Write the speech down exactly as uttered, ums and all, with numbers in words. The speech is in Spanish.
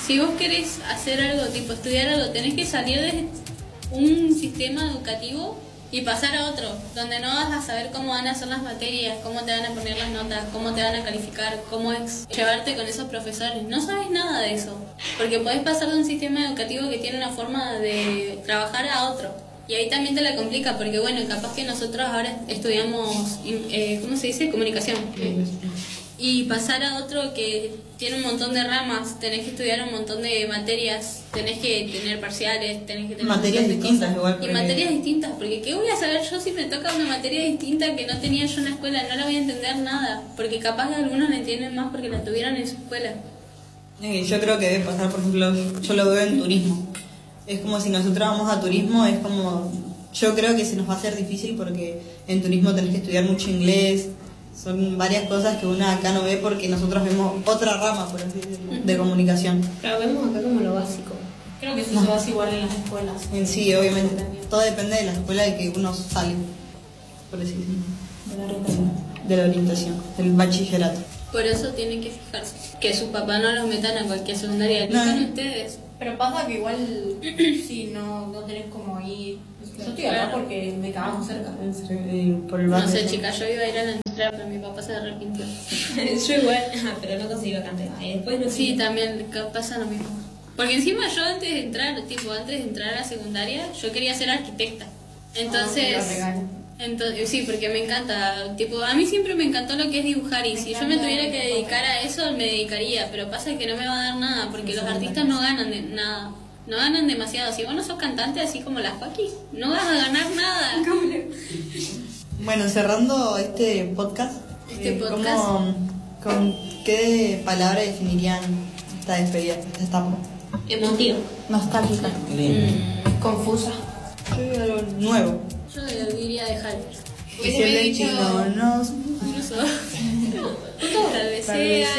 si vos querés hacer algo, tipo estudiar algo, tenés que salir de un sistema educativo y pasar a otro, donde no vas a saber cómo van a ser las materias, cómo te van a poner las notas, cómo te van a calificar, cómo es llevarte con esos profesores. No sabes nada de eso, porque podés pasar de un sistema educativo que tiene una forma de trabajar a otro. Y ahí también te la complica, porque bueno, capaz que nosotros ahora estudiamos, eh, ¿cómo se dice? Comunicación. Y pasar a otro que tiene un montón de ramas, tenés que estudiar un montón de materias, tenés que tener parciales, tenés que tener materias distintas cosas. igual. Y Porque... materias distintas, porque ¿qué voy a saber yo si me toca una materia distinta que no tenía yo en la escuela? No la voy a entender nada, porque capaz que algunos la entienden más porque la tuvieron en su escuela. Eh, yo creo que debe pasar, por ejemplo, yo lo veo en turismo. Es como si nosotros vamos a turismo, es como... Yo creo que se nos va a hacer difícil porque en turismo tenés que estudiar mucho inglés. Son varias cosas que uno acá no ve porque nosotros vemos otra rama, por así decirlo, de comunicación. Claro, vemos acá como lo básico. Creo que eso no. se hace igual en las escuelas. En sí, obviamente. Todo depende de la escuela de que uno sale, por así decirlo. De la orientación. De la orientación, del bachillerato. Por eso tienen que fijarse. Que sus papás no los metan a cualquier secundaria, que están ustedes. Pero pasa que igual, si no, no tenés como ir... Yo estoy acá porque me quedamos cerca. Por el no sé, chicas, yo iba a ir a la entrada, pero mi papá se arrepintió. Yo igual, pero no conseguí vacante. Ay, después no sí, también pasa lo mismo. Porque encima yo antes de entrar, tipo, antes de entrar a la secundaria, yo quería ser arquitecta. Entonces... Oh, entonces sí, porque me encanta, tipo, a mí siempre me encantó lo que es dibujar y si yo me tuviera que dedicar a eso, me dedicaría, pero pasa que no me va a dar nada, porque los artistas no ganan de nada. No ganan demasiado. Si vos no sos cantante así como las Joaquín, no vas a ganar nada. Bueno, cerrando este podcast, este eh, podcast ¿cómo, ¿con qué palabra definirían esta despedida, esta etapa? Emotivo. Nostálgica. mm. Confusa. Yo digo algo nuevo. Yo diría dejar. Y si el destino nos... Incluso tal vez sea